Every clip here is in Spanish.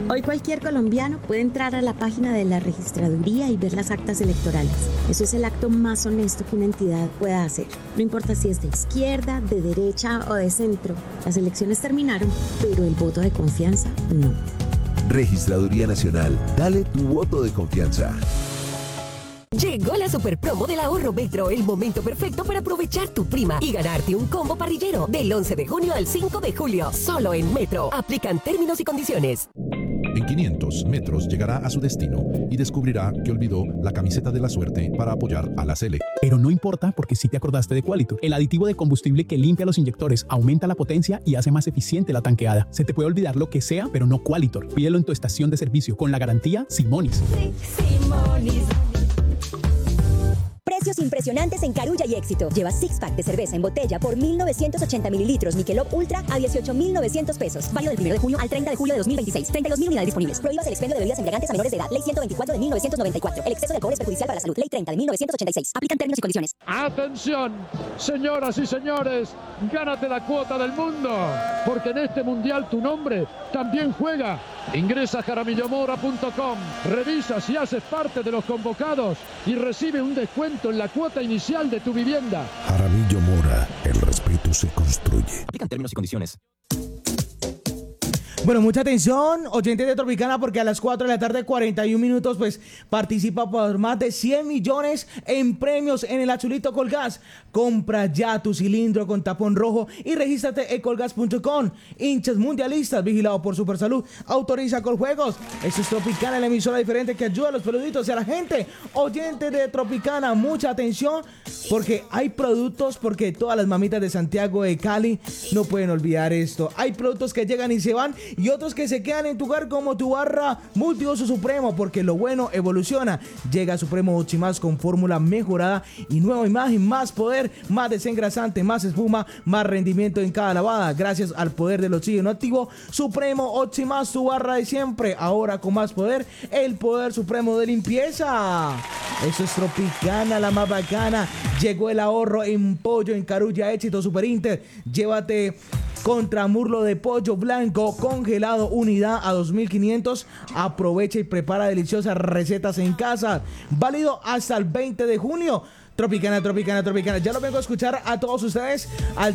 Hoy cualquier colombiano puede entrar a la página de la registraduría y ver las actas electorales. Eso es el acto más honesto que una entidad pueda hacer. No importa si es de izquierda, de derecha o de centro. Las elecciones terminaron, pero el voto de confianza no. Registraduría Nacional. Dale tu voto de confianza. Llegó la super promo del ahorro Metro, el momento perfecto para aprovechar tu prima y ganarte un combo parrillero del 11 de junio al 5 de julio. Solo en Metro. Aplican términos y condiciones. En 500 metros llegará a su destino y descubrirá que olvidó la camiseta de la suerte para apoyar a la Sele. Pero no importa porque sí te acordaste de Qualitur, el aditivo de combustible que limpia los inyectores, aumenta la potencia y hace más eficiente la tanqueada. Se te puede olvidar lo que sea, pero no Qualitur. Pídelo en tu estación de servicio con la garantía Simonis. Sí, Simonis. Precios impresionantes en Carulla y Éxito. Lleva 6-pack de cerveza en botella por 1.980 mililitros Michelob Ultra a 18.900 pesos. Válido del 1 de junio al 30 de julio de 2026. 32.000 unidades disponibles. Prohíbas el expendio de bebidas embriagantes a menores de edad. Ley 124 de 1994. El exceso de alcohol es perjudicial para la salud. Ley 30 de 1986. Aplican términos y condiciones. Atención, señoras y señores, gánate la cuota del mundo, porque en este mundial tu nombre también juega. Ingresa a jaramillomora.com, revisa si haces parte de los convocados y recibe un descuento en la cuota inicial de tu vivienda. Jaramillo Mora, el respeto se construye. Aplican términos y condiciones. Bueno, mucha atención, oyentes de Tropicana, porque a las 4 de la tarde, 41 minutos, pues participa por más de 100 millones en premios en el Azulito Colgas. Compra ya tu cilindro con tapón rojo y regístrate en colgas.com. Hinchas mundialistas, vigilado por Supersalud, autoriza Coljuegos. Eso es Tropicana, la emisora diferente que ayuda a los peluditos y a la gente. Oyentes de Tropicana, mucha atención, porque hay productos, porque todas las mamitas de Santiago de Cali no pueden olvidar esto. Hay productos que llegan y se van, y otros que se quedan en tu hogar, como tu barra multiuso Supremo, porque lo bueno evoluciona. Llega Supremo Ochimás con fórmula mejorada y nueva imagen, más poder, más desengrasante, más espuma, más rendimiento en cada lavada. Gracias al poder del oxígeno activo, Supremo Ochimás, tu barra de siempre, ahora con más poder, el poder supremo de limpieza. Eso es Tropicana, la más bacana. Llegó el ahorro en pollo en Carulla, Éxito, Super Inter. Llévate contramurlo de pollo blanco congelado, unidad a 2.500. Aprovecha y prepara deliciosas recetas en casa. Válido hasta el 20 de junio. Tropicana, Tropicana, Tropicana. Ya lo vengo a escuchar a todos ustedes al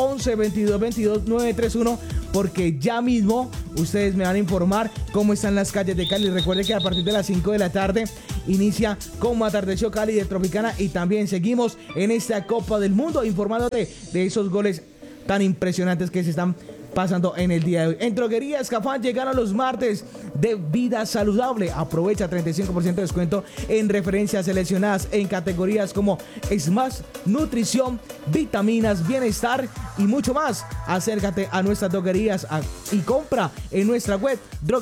311-2222-931, porque ya mismo ustedes me van a informar cómo están las calles de Cali. Recuerden que a partir de las 5 de la tarde inicia Como Atardeció Cali de Tropicana, y también seguimos en esta Copa del Mundo informándote de esos goles tan impresionantes que se están pasando en el día de hoy. En Droguerías Cafán llegaron los martes de vida saludable. Aprovecha 35% de descuento en referencias seleccionadas en categorías como Smash, nutrición, vitaminas, bienestar y mucho más. Acércate a nuestras droguerías y compra en nuestra web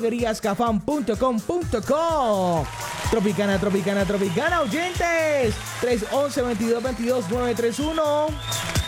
drogueríascafán.com.co. Tropicana, Tropicana, Tropicana, oyentes. 311-2222-931.